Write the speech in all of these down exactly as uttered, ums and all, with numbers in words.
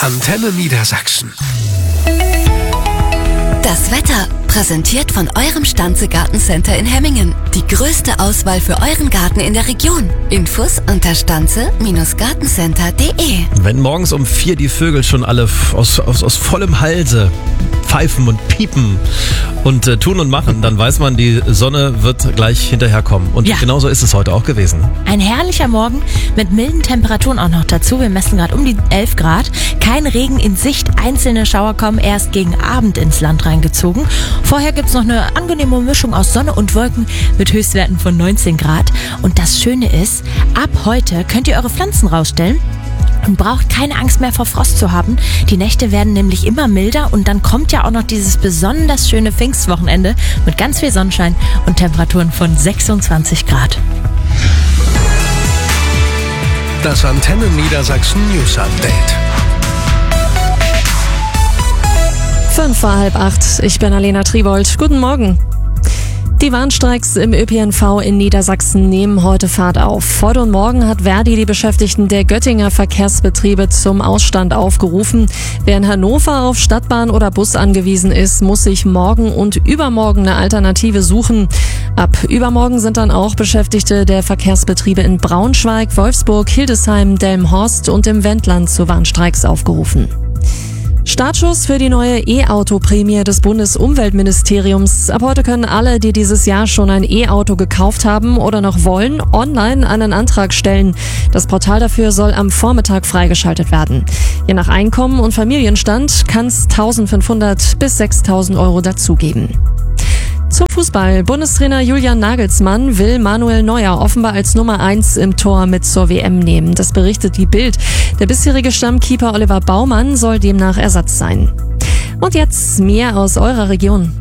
Antenne Niedersachsen. Das Wetter, präsentiert von eurem Stanze Gartencenter in Hemmingen. Die größte Auswahl für euren Garten in der Region. Infos unter stanze Gartencenter punkt de. Wenn morgens um vier die Vögel schon alle aus, aus, aus vollem Halse pfeifen und piepen und äh, tun und machen, dann weiß man, die Sonne wird gleich hinterherkommen. Und ja. genauso ist es heute auch gewesen. Ein herrlicher Morgen mit milden Temperaturen auch noch dazu. Wir messen gerade um die elf Grad. Kein Regen in Sicht. Einzelne Schauer kommen erst gegen Abend ins Land reingezogen. Vorher gibt es noch eine angenehme Mischung aus Sonne und Wolken mit Höchstwerten von neunzehn Grad. Und das Schöne ist, ab heute könnt ihr eure Pflanzen rausstellen und braucht keine Angst mehr vor Frost zu haben. Die Nächte werden nämlich immer milder und dann kommt ja auch noch dieses besonders schöne Pfingstwochenende mit ganz viel Sonnenschein und Temperaturen von sechsundzwanzig Grad. Das Antenne Niedersachsen News Update. Fünf vor halb acht. Ich bin Alena Tribold. Guten Morgen. Die Warnstreiks im Ö P N V in Niedersachsen nehmen heute Fahrt auf. Heute und morgen hat Verdi die Beschäftigten der Göttinger Verkehrsbetriebe zum Ausstand aufgerufen. Wer in Hannover auf Stadtbahn oder Bus angewiesen ist, muss sich morgen und übermorgen eine Alternative suchen. Ab übermorgen sind dann auch Beschäftigte der Verkehrsbetriebe in Braunschweig, Wolfsburg, Hildesheim, Delmenhorst und im Wendland zu Warnstreiks aufgerufen. Startschuss für die neue E-Auto-Prämie des Bundesumweltministeriums. Ab heute können alle, die dieses Jahr schon ein E-Auto gekauft haben oder noch wollen, online einen Antrag stellen. Das Portal dafür soll am Vormittag freigeschaltet werden. Je nach Einkommen und Familienstand kann es eintausendfünfhundert bis sechstausend Euro dazugeben. Zum Fußball. Bundestrainer Julian Nagelsmann will Manuel Neuer offenbar als Nummer eins im Tor mit zur W M nehmen. Das berichtet die Bild. Der bisherige Stammkeeper Oliver Baumann soll demnach Ersatz sein. Und jetzt mehr aus eurer Region.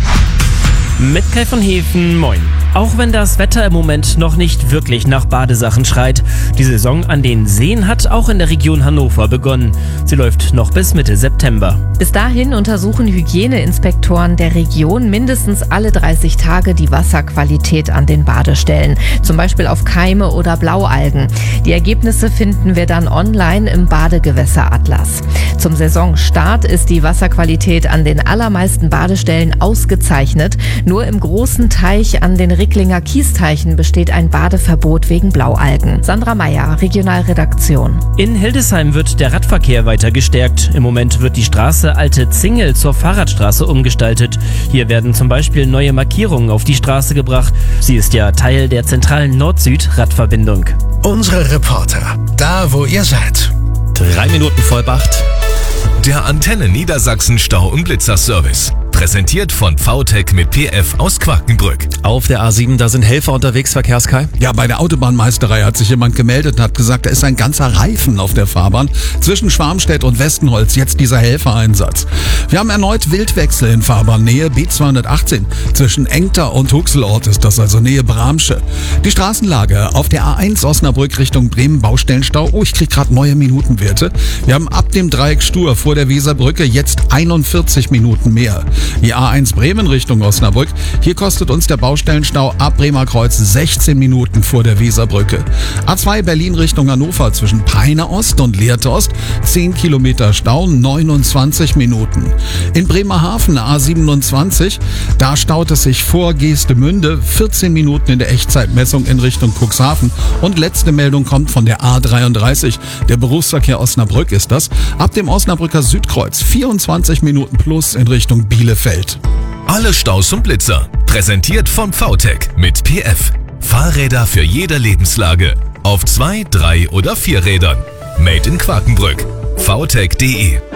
Mit Kai von Hefen, moin. Auch wenn das Wetter im Moment noch nicht wirklich nach Badesachen schreit, die Saison an den Seen hat auch in der Region Hannover begonnen. Sie läuft noch bis Mitte September. Bis dahin untersuchen Hygieneinspektoren der Region mindestens alle dreißig Tage die Wasserqualität an den Badestellen, zum Beispiel auf Keime oder Blaualgen. Die Ergebnisse finden wir dann online im Badegewässeratlas. Zum Saisonstart ist die Wasserqualität an den allermeisten Badestellen ausgezeichnet. Nur im großen Teich an den Ricklinger Kiesteichen besteht ein Badeverbot wegen Blaualgen. Sandra Meyer, Regionalredaktion. In Hildesheim wird der Radverkehr weiter gestärkt. Im Moment wird die Straße Alte Zingel zur Fahrradstraße umgestaltet. Hier werden zum Beispiel neue Markierungen auf die Straße gebracht. Sie ist ja Teil der zentralen Nord-Süd-Radverbindung. Unsere Reporter, da wo ihr seid. Drei Minuten vor halb acht. Der Antenne Niedersachsen Stau- und Blitzerservice. Präsentiert von V T E C mit P F aus Quakenbrück. Auf der A sieben, da sind Helfer unterwegs, Verkehrskai. Ja, bei der Autobahnmeisterei hat sich jemand gemeldet und hat gesagt, da ist ein ganzer Reifen auf der Fahrbahn zwischen Schwarmstedt und Westenholz. Jetzt dieser Helfereinsatz. Wir haben erneut Wildwechsel in Fahrbahnnähe B zweihundertachtzehn. Zwischen Engter und Huxelort ist das, also Nähe Bramsche. Die Straßenlage auf der A eins Osnabrück Richtung Bremen, Baustellenstau. Oh, ich krieg gerade neue Minutenwerte. Wir haben ab dem Dreieck Stur vor der Weserbrücke jetzt einundvierzig Minuten mehr. Die A eins Bremen Richtung Osnabrück. Hier kostet uns der Baustellenstau ab Bremer Kreuz sechzehn Minuten vor der Weserbrücke. A zwei Berlin Richtung Hannover zwischen Peine Ost und Lehrte Ost. zehn Kilometer Stau, neunundzwanzig Minuten. In Bremerhaven A siebenundzwanzig. Da staut es sich vor Geestemünde. vierzehn Minuten in der Echtzeitmessung in Richtung Cuxhaven. Und letzte Meldung kommt von der A dreiunddreißig. Der Berufsverkehr Osnabrück ist das. Ab dem Osnabrücker Südkreuz vierundzwanzig Minuten plus in Richtung Bielefeld. Alle Staus und Blitzer. Präsentiert von V T E C mit P F. Fahrräder für jede Lebenslage. Auf zwei, drei oder vier Rädern. Made in Quakenbrück. V T E C punkt de